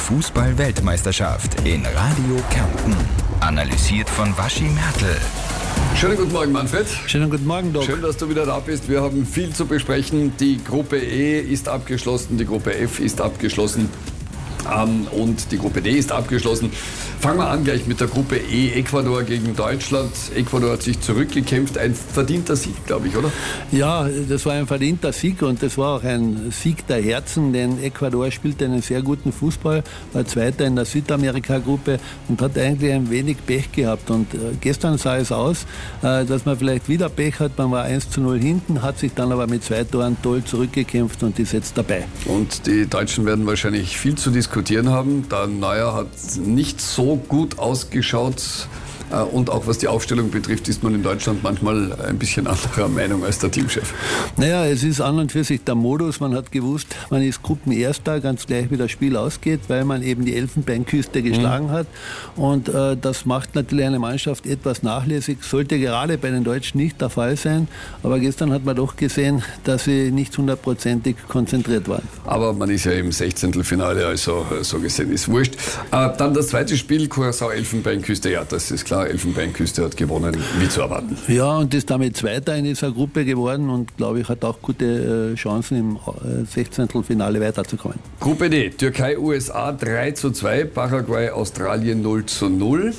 Fußball-Weltmeisterschaft in Radio Kärnten. Analysiert von Waschi Mertl. Schönen guten Morgen, Manfred. Schönen guten Morgen, Doc. Schön, dass du wieder da bist. Wir haben viel zu besprechen. Die Gruppe E ist abgeschlossen, die Gruppe F ist abgeschlossen und die Gruppe D ist abgeschlossen. Fangen wir an gleich mit der Gruppe E. Ecuador gegen Deutschland. Ecuador hat sich zurückgekämpft. Ein verdienter Sieg, glaube ich, oder? Ja, das war ein verdienter Sieg und das war auch ein Sieg der Herzen, denn Ecuador spielte einen sehr guten Fußball, war Zweiter in der Südamerika-Gruppe und hat eigentlich ein wenig Pech gehabt. Und gestern sah es aus, dass man vielleicht wieder Pech hat. Man war 1:0 hinten, hat sich dann aber mit 2 Toren toll zurückgekämpft und ist jetzt dabei. Und die Deutschen werden wahrscheinlich viel zu diskutieren haben. Der Neuer hat nicht so gut ausgeschaut. Und auch was die Aufstellung betrifft, ist man in Deutschland manchmal ein bisschen anderer Meinung als der Teamchef. Naja, es ist an und für sich der Modus. Man hat gewusst, man ist Gruppenerster, ganz gleich wie das Spiel ausgeht, weil man eben die Elfenbeinküste geschlagen hat. Und das macht natürlich eine Mannschaft etwas nachlässig. Sollte gerade bei den Deutschen nicht der Fall sein. Aber gestern hat man doch gesehen, dass sie nicht 100%ig konzentriert waren. Aber man ist ja im 16. Also so gesehen ist wurscht. Dann das zweite Spiel, Curaçao-Elfenbeinküste. Ja, das ist klar. Elfenbeinküste hat gewonnen, wie zu erwarten. Ja, und ist damit Zweiter in dieser Gruppe geworden und, glaube ich, hat auch gute Chancen im 16. weiterzukommen. Gruppe D, Türkei, USA 3:2, Paraguay, Australien 0:0.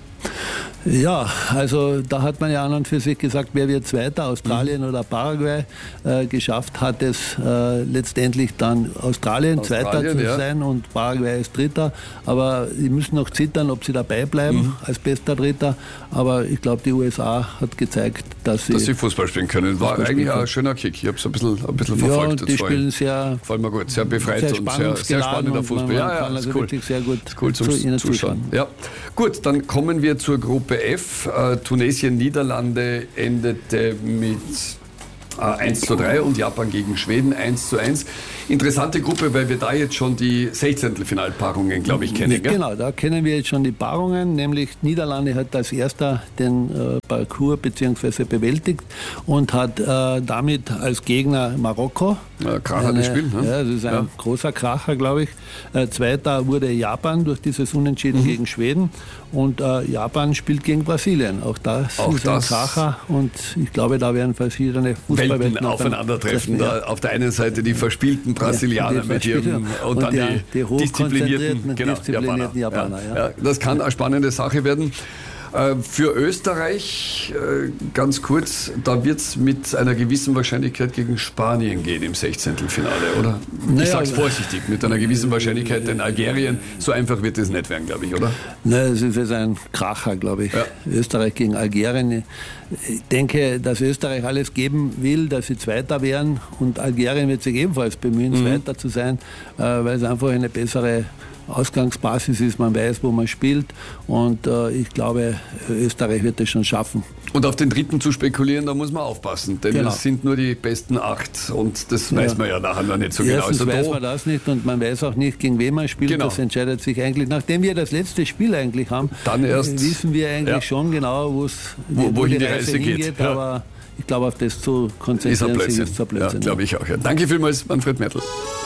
Ja, also da hat man ja an und für sich gesagt, wer wird Zweiter, Australien oder Paraguay. Geschafft hat es letztendlich dann Australien Zweiter zu sein und Paraguay ist Dritter. Aber sie müssen noch zittern, ob sie dabei bleiben als bester Dritter. Aber ich glaube, die USA hat gezeigt, dass sie Fußball spielen können. War eigentlich ein schöner Kick. Ich habe es ein bisschen verfolgt. Ja, die spielen sehr, gefällt mir gut, sehr befreit und sehr spannender Fußball. Ja, das ist cool. Wirklich sehr gut, cool zum Zuschauen. Ja. Gut, dann kommen wir zur Gruppe F. Tunesien, Niederlande endete mit 1:3 und Japan gegen Schweden 1:1. Interessante Gruppe, weil wir da jetzt schon die 16. Finalpaarungen, glaube ich, kennen. Gell? Genau, da kennen wir jetzt schon die Paarungen, nämlich Niederlande hat als erster den Parcours bzw. bewältigt und hat damit als Gegner Marokko. Kracher das Spiel. Ne? Ja, das ist ein großer Kracher, glaube ich. Zweiter wurde Japan durch dieses Unentschieden gegen Schweden und Japan spielt gegen Brasilien. Auch das ist ein Kracher und ich glaube, da werden verschiedene Fußballwelten aufeinandertreffen. Ja. Auf der einen Seite die verspielten Brasilianer mit ihrem und dann die disziplinierten Japaner. Ja, das kann eine spannende Sache werden. Für Österreich, ganz kurz, da wird es mit einer gewissen Wahrscheinlichkeit gegen Spanien gehen im 16. Finale, oder? Ich sage es vorsichtig, mit einer gewissen Wahrscheinlichkeit, denn Algerien, so einfach wird es nicht werden, glaube ich, oder? Nein, es ist jetzt ein Kracher, glaube ich. Ja. Österreich gegen Algerien. Ich denke, dass Österreich alles geben will, dass sie Zweiter werden und Algerien wird sich ebenfalls bemühen, Zweiter zu sein, weil es einfach eine bessere Ausgangsbasis ist, man weiß, wo man spielt und ich glaube, Österreich wird es schon schaffen. Und auf den dritten zu spekulieren, da muss man aufpassen, denn es sind nur die besten 8 und das weiß man ja nachher noch nicht so genau. Erstens weiß man das nicht und man weiß auch nicht, gegen wen man spielt. Genau. Das entscheidet sich eigentlich, nachdem wir das letzte Spiel eigentlich haben, dann erst wissen wir eigentlich schon genau, wohin die Reise hingeht, aber ich glaube, auf das zu konzentrieren ist ein Blödsinn. Ja, glaube ich auch. Ja. Danke vielmals, Manfred Mertl.